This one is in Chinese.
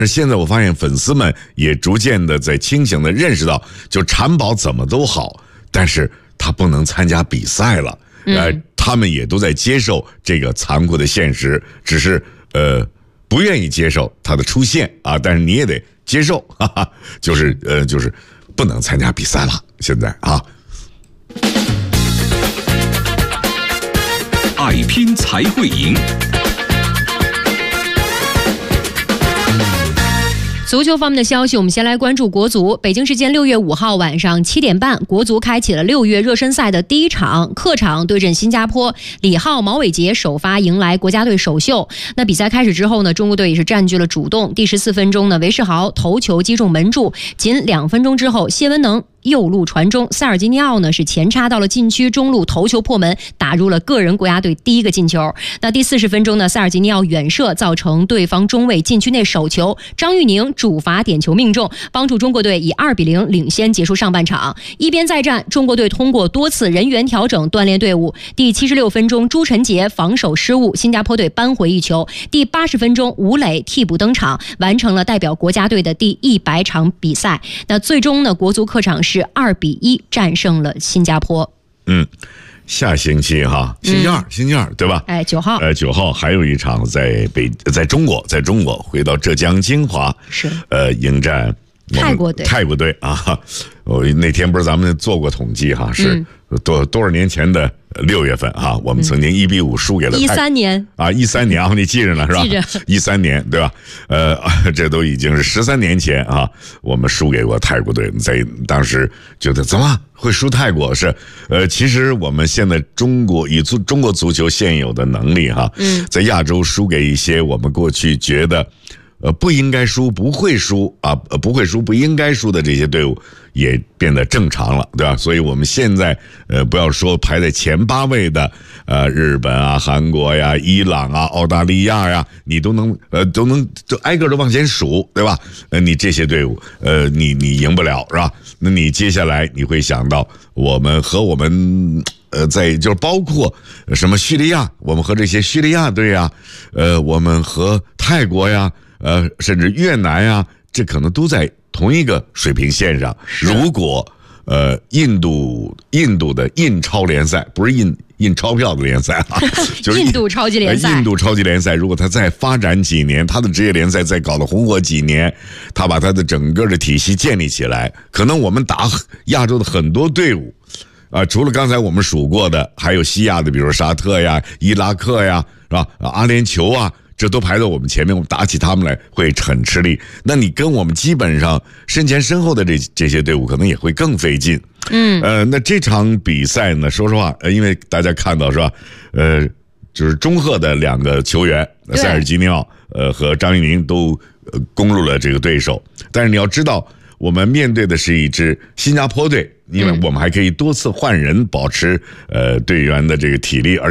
现在我发现粉丝们也逐渐的在清醒的认识到，就产保怎么都好，但是他不能参加比赛了。他们也都在接受这个残酷的现实，只是不愿意接受他的出现啊，但是你也得接受，哈哈，就是不能参加比赛了。现在啊， 爱拼才会赢。 足球方面的消息，我们先来关注国足。北京时间6月5号晚上7点半，国足开启了6月热身赛的第一场，客场对阵新加坡。李浩、毛伟杰首发迎来国家队首秀。那比赛开始之后呢，中国队也是占据了主动。第14分钟呢，韦世豪头球击中门柱，仅2分钟之后，谢文能右路传中，塞尔吉尼奥呢是前插到了禁区中路，头球破门，打入了个人国家队第一个进球。那第40分钟呢，塞尔吉尼奥远射造成对方中卫禁区内手球，张玉宁主罚点球命中，帮助中国队以2-0领先结束上半场。一边再战，中国队通过多次人员调整锻炼队伍。第76分钟，朱晨杰防守失误，新加坡队扳回一球。第80分钟，吴磊替补登场，完成了代表国家队的第100场比赛。那最终呢，国足客场是2-1战胜了新加坡。 下星期哈，星期二对吧 ？9号 ，9号还有一场在中国回到浙江金华， 是迎战泰国队啊。我那天不是咱们做过统计哈，是多少年前的6月份啊，我们曾经1-5输给了 13年啊 ，13年啊，你记着呢是吧？ 记着 13年对吧？这都已经是13年前啊，我们输给过泰国队，在当时觉得怎么会输泰国？是其实我们现在中国足球现有的能力哈，在亚洲输给一些我们过去觉得不应该输、不会输、不应该输的这些队伍，也变得正常了，对吧？所以我们现在不要说排在前8位的日本啊、韩国呀、伊朗啊、澳大利亚呀，你都能挨个的往前数，对吧？你这些队伍你赢不了是吧？那你接下来你会想到我们就是包括什么叙利亚，我们和这些叙利亚队呀，我们和泰国呀。甚至越南呀，这可能都在同一个水平线上。如果印度的印超联赛，不是印钞票的联赛啊，就是印度超级联赛， 如果他再发展几年，他的职业联赛再搞得红火几年，他把他的整个的体系建立起来，可能我们打亚洲的很多队伍除了刚才我们数过的，还有西亚的，比如沙特呀、伊拉克呀，是吧？阿联酋啊。这都排在我们前面，我们打起他们来会很吃力。那你跟我们基本上身前身后的这些队伍，可能也会更费劲。那这场比赛呢，说实话，因为大家看到是吧，就是中赫的2个球员塞尔吉尼奥和张玉宁都攻入了这个对手，但是你要知道，我们面对的是一支新加坡队，因为我们还可以多次换人，保持队员的这个体力。